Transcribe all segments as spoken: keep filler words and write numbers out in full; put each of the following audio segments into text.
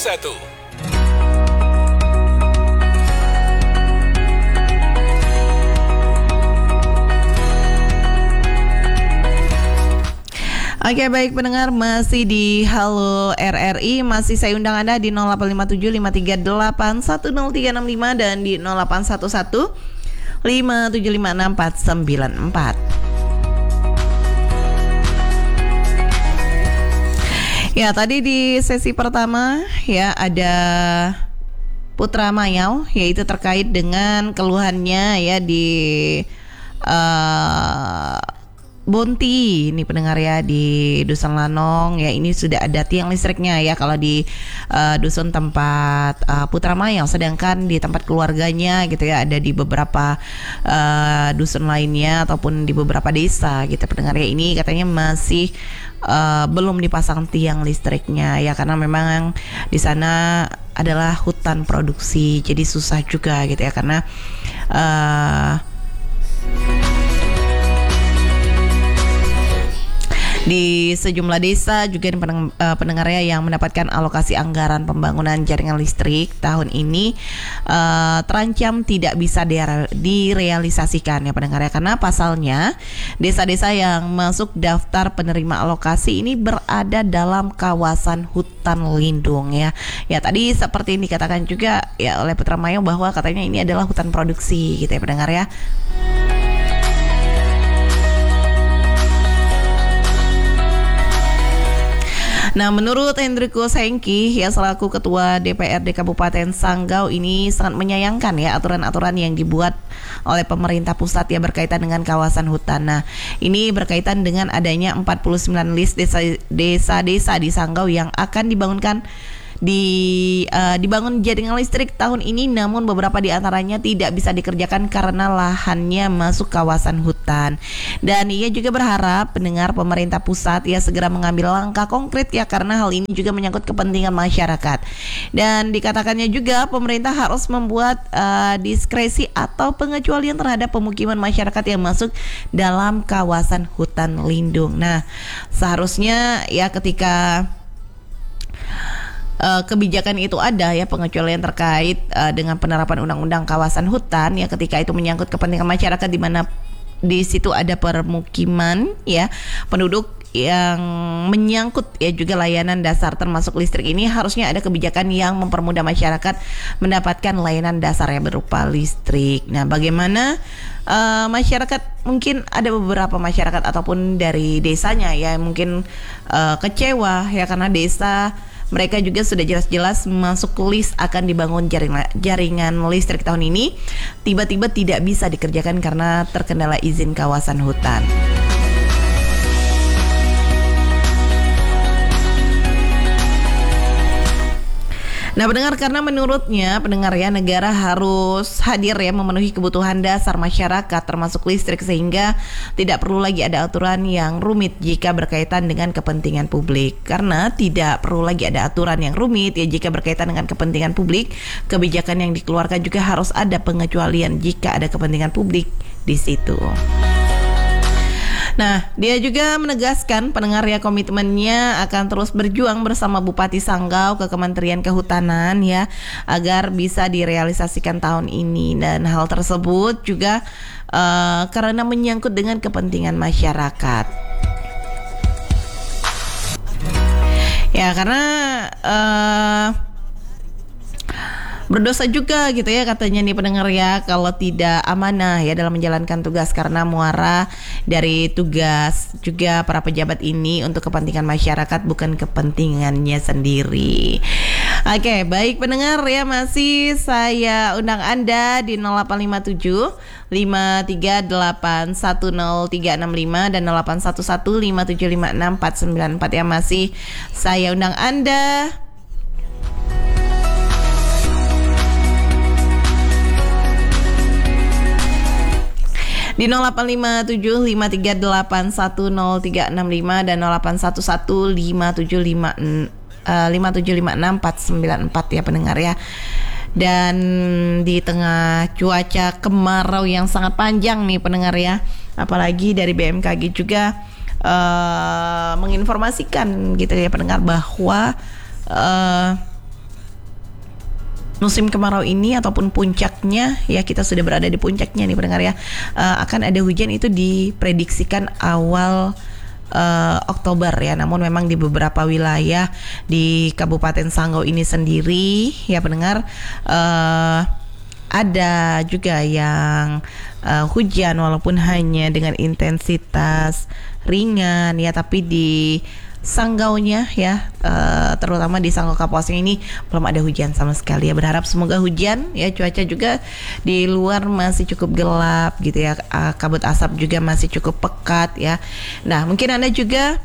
satu. Oke, baik pendengar, masih di Halo R R I, masih saya undang Anda di nol delapan lima tujuh lima tiga delapan satu nol tiga enam lima dan di nol delapan satu satu lima tujuh lima enam empat sembilan empat. Ya, tadi di sesi pertama ya ada Putra Mayau, yaitu terkait dengan keluhannya ya di uh, Bonti, ini pendengar ya, di Dusun Lanong ya, ini sudah ada tiang listriknya ya kalau di uh, dusun tempat uh, Putra Mayau, sedangkan di tempat keluarganya gitu ya ada di beberapa uh, dusun lainnya ataupun di beberapa desa gitu pendengar ya, ini katanya masih uh, belum dipasang tiang listriknya ya, karena memang di sana adalah hutan produksi, jadi susah juga gitu ya, karena uh, di sejumlah desa juga pendengarnya yang mendapatkan alokasi anggaran pembangunan jaringan listrik tahun ini uh, terancam tidak bisa direalisasikan ya pendengarnya, karena pasalnya desa-desa yang masuk daftar penerima alokasi ini berada dalam kawasan hutan lindung ya. Ya tadi seperti ini dikatakan juga ya oleh Putra Mayau bahwa katanya ini adalah hutan produksi gitu ya pendengar ya. Nah, menurut Hendrikus Hengki ya selaku Ketua D P R D Kabupaten Sanggau, ini sangat menyayangkan ya aturan-aturan yang dibuat oleh pemerintah pusat ya berkaitan dengan kawasan hutan. Nah, ini berkaitan dengan adanya empat puluh sembilan list desa, desa-desa di Sanggau yang akan dibangunkan di uh, dibangun jaringan listrik tahun ini, namun beberapa di antaranya tidak bisa dikerjakan karena lahannya masuk kawasan hutan. Dan ia juga berharap pendengar pemerintah pusat ya segera mengambil langkah konkret ya, karena hal ini juga menyangkut kepentingan masyarakat. Dan dikatakannya juga pemerintah harus membuat uh, diskresi atau pengecualian terhadap pemukiman masyarakat yang masuk dalam kawasan hutan lindung. Nah, seharusnya ya ketika Uh, kebijakan itu ada ya, pengecualian terkait uh, dengan penerapan undang-undang kawasan hutan ya, ketika itu menyangkut kepentingan masyarakat di mana di situ ada permukiman ya penduduk yang menyangkut ya juga layanan dasar termasuk listrik, ini harusnya ada kebijakan yang mempermudah masyarakat mendapatkan layanan dasar yang berupa listrik. Nah, bagaimana uh, masyarakat, mungkin ada beberapa masyarakat ataupun dari desanya ya mungkin uh, kecewa ya karena desa mereka juga sudah jelas-jelas masuk list akan dibangun jaringan, jaringan listrik tahun ini, tiba-tiba tidak bisa dikerjakan karena terkendala izin kawasan hutan. Nah pendengar, karena menurutnya pendengar ya negara harus hadir ya memenuhi kebutuhan dasar masyarakat termasuk listrik, sehingga tidak perlu lagi ada aturan yang rumit jika berkaitan dengan kepentingan publik. Karena tidak perlu lagi ada aturan yang rumit ya jika berkaitan dengan kepentingan publik, kebijakan yang dikeluarkan juga harus ada pengecualian jika ada kepentingan publik di situ. Nah, dia juga menegaskan pendengar ya komitmennya akan terus berjuang bersama Bupati Sanggau ke Kementerian Kehutanan ya agar bisa direalisasikan tahun ini, dan hal tersebut juga uh, karena menyangkut dengan kepentingan masyarakat. Ya, karena uh, berdosa juga gitu ya katanya nih pendengar ya kalau tidak amanah ya dalam menjalankan tugas, karena muara dari tugas juga para pejabat ini untuk kepentingan masyarakat bukan kepentingannya sendiri. Oke, baik pendengar ya, masih saya undang Anda di nol delapan lima tujuh lima tiga delapan satu nol tiga enam lima dan nol delapan satu satu lima tujuh lima enam empat sembilan empat ya, masih saya undang Anda. Di nol delapan lima tujuh lima tiga delapan satu nol tiga enam lima dan nol delapan satu satu lima tujuh lima enam empat sembilan empat ya pendengar ya. Dan di tengah cuaca kemarau yang sangat panjang nih pendengar ya, apalagi dari B M K G juga uh, menginformasikan gitu ya pendengar bahwa uh, musim kemarau ini ataupun puncaknya, ya kita sudah berada di puncaknya nih pendengar ya, uh, akan ada hujan itu diprediksikan awal uh, Oktober ya. Namun memang di beberapa wilayah di Kabupaten Sanggau ini sendiri ya pendengar, uh, ada juga yang uh, hujan walaupun hanya dengan intensitas ringan ya, tapi di Sanggaunya ya, uh, terutama di Sanggau Kapuasing ini belum ada hujan sama sekali ya. Berharap semoga hujan ya, cuaca juga di luar masih cukup gelap gitu ya, uh, kabut asap juga masih cukup pekat ya. Nah mungkin Anda juga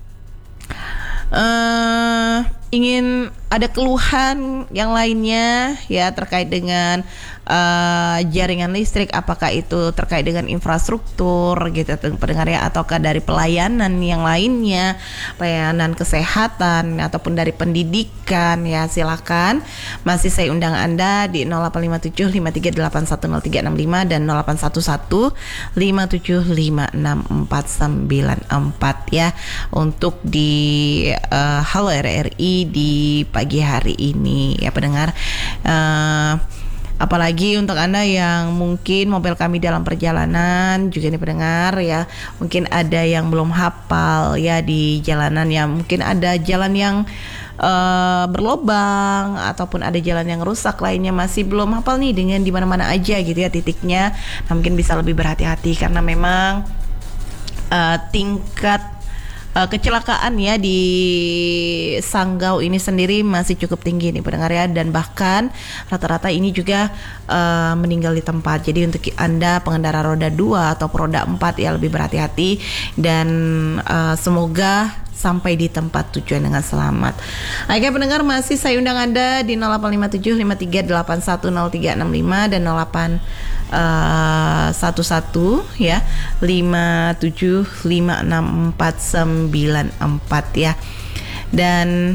uh, ingin ada keluhan yang lainnya ya terkait dengan uh, jaringan listrik, apakah itu terkait dengan infrastruktur gitu pendengar ya, ataukah dari pelayanan yang lainnya, pelayanan kesehatan ataupun dari pendidikan ya, silakan masih saya undang Anda di nol delapan lima tujuh lima tiga delapan satu nol tiga enam lima dan nol delapan satu satu lima tujuh lima enam empat sembilan empat ya, untuk di uh, Halo R R I di pagi hari ini ya pendengar. Uh, apalagi untuk Anda yang mungkin mobil kami dalam perjalanan juga nih pendengar ya, mungkin ada yang belum hafal ya di jalanan ya, mungkin ada jalan yang uh, berlobang ataupun ada jalan yang rusak lainnya, masih belum hafal nih dengan di mana-mana aja gitu ya titiknya. Nah, mungkin bisa lebih berhati-hati karena memang uh, tingkat Uh, kecelakaan ya di Sanggau ini sendiri masih cukup tinggi nih pendengar ya, dan bahkan rata-rata ini juga uh, meninggal di tempat. Jadi untuk Anda pengendara roda dua atau roda empat ya lebih berhati-hati dan uh, semoga sampai di tempat tujuan dengan selamat. Oke pendengar, masih saya undang Anda di nol delapan lima tujuh lima tiga delapan satu nol tiga enam lima dan nol delapan satu satu ya lima tujuh lima enam empat sembilan empat ya. Dan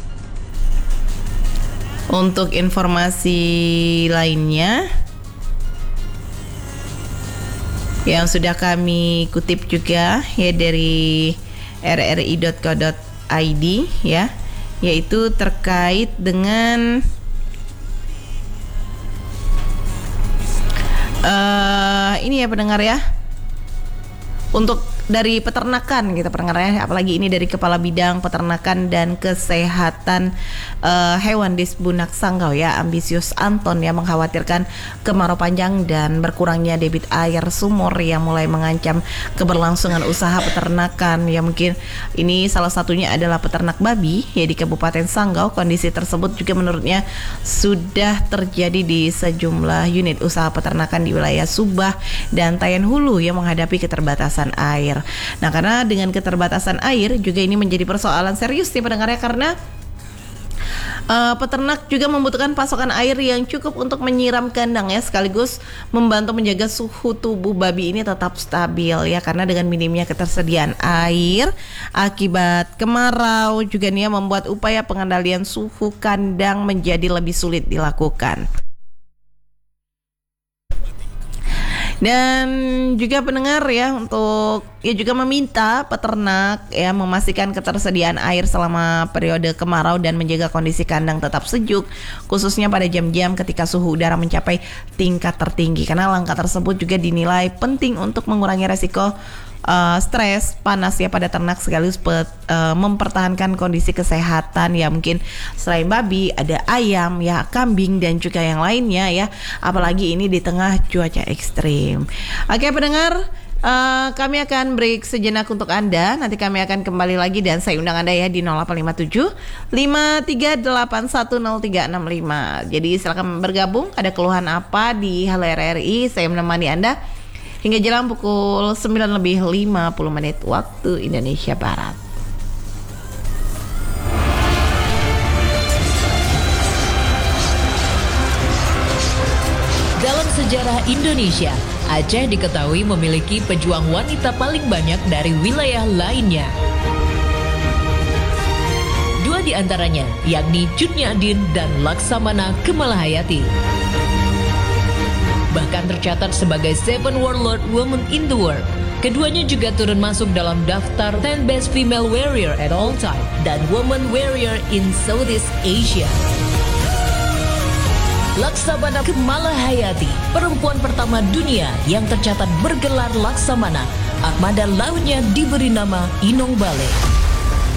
untuk informasi lainnya yang sudah kami kutip juga ya dari r r i dot co dot i d ya, yaitu terkait dengan uh, ini ya pendengar ya, untuk dari peternakan gitu pendengar ya, apalagi ini dari Kepala Bidang Peternakan dan Kesehatan uh, Hewan Disbunak Sanggau ya, Ambisius Anton yang mengkhawatirkan kemarau panjang dan berkurangnya debit air sumur yang mulai mengancam keberlangsungan usaha peternakan ya. Mungkin ini salah satunya adalah peternak babi ya di Kabupaten Sanggau. Kondisi tersebut juga menurutnya sudah terjadi di sejumlah unit usaha peternakan di wilayah Subah dan Tayan Hulu yang menghadapi keterbatasan air. Nah, karena dengan keterbatasan air juga ini menjadi persoalan serius nih pendengarnya, karena uh, peternak juga membutuhkan pasokan air yang cukup untuk menyiram kandang ya, sekaligus membantu menjaga suhu tubuh babi ini tetap stabil ya, karena dengan minimnya ketersediaan air akibat kemarau juga nih ya, membuat upaya pengendalian suhu kandang menjadi lebih sulit dilakukan. Dan juga pendengar ya, untuk ya juga meminta peternak ya memastikan ketersediaan air selama periode kemarau dan menjaga kondisi kandang tetap sejuk, khususnya pada jam-jam ketika suhu udara mencapai tingkat tertinggi, karena langkah tersebut juga dinilai penting untuk mengurangi resiko Uh, stres, panas ya pada ternak, sekaligus pe, uh, mempertahankan kondisi kesehatan ya. Mungkin selain babi ada ayam ya, kambing dan juga yang lainnya ya, apalagi ini di tengah cuaca ekstrim. Oke pendengar, Uh, kami akan break sejenak untuk Anda. Nanti kami akan kembali lagi dan saya undang Anda ya di nol delapan lima tujuh lima tiga delapan satu nol tiga enam lima. Jadi silakan bergabung, ada keluhan apa di Halo R R I, saya menemani Anda hingga jelang pukul sembilan lebih lima puluh menit waktu Indonesia Barat. Dalam sejarah Indonesia, Aceh diketahui memiliki pejuang wanita paling banyak dari wilayah lainnya. Dua di antaranya, yakni Cut Nyak-Din dan Laksamana Kemalahayati, bahkan tercatat sebagai Seven Warlord Women in the World. Keduanya juga turun masuk dalam daftar ten Best Female Warrior at All Time dan Women Warrior in Southeast Asia. Laksamana Kemalahayati, perempuan pertama dunia yang tercatat bergelar Laksamana. Armada lautnya diberi nama Inong Bale.